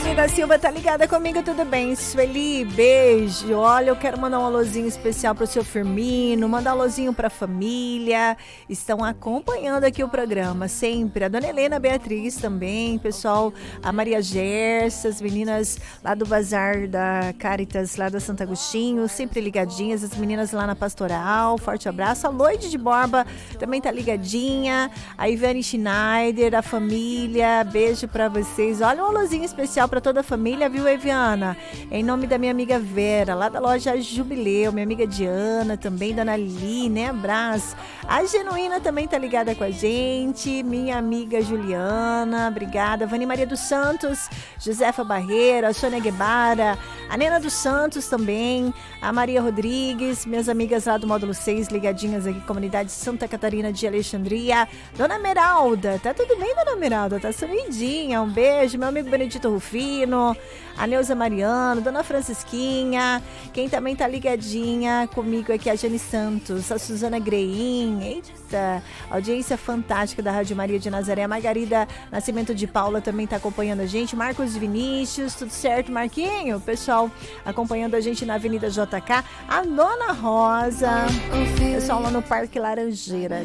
da Silva tá ligada comigo, tudo bem? Sueli, beijo. Olha, eu quero mandar um alôzinho especial pro seu Firmino, mandar um alôzinho pra família. Estão acompanhando aqui o programa sempre. A dona Helena Beatriz também, pessoal, a Maria Gersa, as meninas lá do Bazar da Caritas, lá da Santo Agostinho, sempre ligadinhas, as meninas lá na Pastoral, forte abraço. A Loide de Borba também tá ligadinha, a Ivane Schneider, a família, beijo pra vocês. Olha, um alôzinho especial pra toda a família, viu, Eviana? Em nome da minha amiga Vera, lá da loja Jubileu, minha amiga Diana, também Dona Lili, né? Abraço. A Genuína também tá ligada com a gente, minha amiga Juliana, obrigada. Vani Maria dos Santos, Josefa Barreira, a Sônia Guevara, a Nena dos Santos também, a Maria Rodrigues, minhas amigas lá do Módulo 6, ligadinhas aqui, comunidade Santa Catarina de Alexandria. Dona Meralda, tá tudo bem, Dona Meralda? Tá sumidinha, um beijo. Meu amigo Benedito Rufino, a Neuza Mariano, Dona Francisquinha, quem também tá ligadinha comigo aqui, a Jane Santos, a Suzana Grein, eita, audiência fantástica da Rádio Maria de Nazaré, a Margarida Nascimento de Paula também tá acompanhando a gente, Marcos Vinícius, tudo certo, Marquinho? Pessoal acompanhando a gente na Avenida JK, a Dona Rosa, pessoal lá no Parque Laranjeiras.